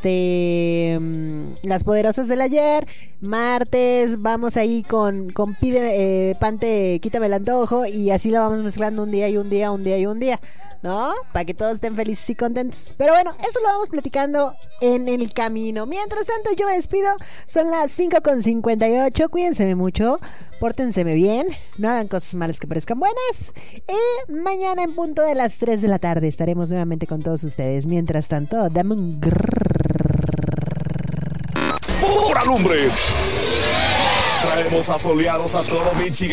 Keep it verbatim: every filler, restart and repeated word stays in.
este las poderosas del ayer. Martes vamos ahí con, con pide, eh, Pante, quítame el antojo. Y así lo vamos mezclando un día y un día, un día y un día, ¿no? Para que todos estén felices y contentos. Pero bueno, eso lo vamos platicando en el camino. Mientras tanto, yo me despido. Son las cinco con cincuenta y ocho. Cuídense mucho. Pórtenseme bien. No hagan cosas malas que parezcan buenas. Y mañana en punto de las tres de la tarde estaremos nuevamente con todos ustedes. Mientras tanto, dame un grrr. ¡Pura lumbre! Traemos asoleados a todo Michigan.